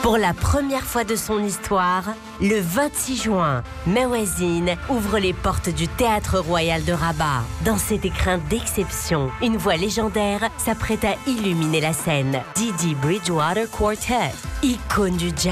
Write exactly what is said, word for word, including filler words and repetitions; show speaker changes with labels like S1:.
S1: Pour la première fois de son histoire, le vingt-six juin, Mawazine ouvre les portes du Théâtre Royal de Rabat. Dans cet écrin d'exception, une voix légendaire s'apprête à illuminer la scène. Didi Bridgewater Quartet, icône du jazz.